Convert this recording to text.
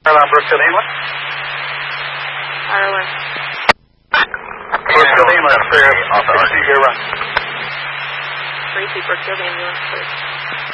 Brookfield Ambulance. Ireland. Brookfield Ambulance, clear. Off the run. 3 Brookfield Ambulance, please.